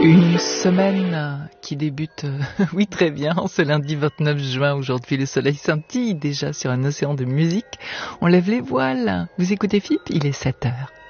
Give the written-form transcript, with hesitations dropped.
Une semaine qui débute, oui très bien, ce lundi 29 juin. Aujourd'hui le soleil scintille déjà sur un océan de musique. On lève les voiles. Vous écoutez FIP, il est 7h.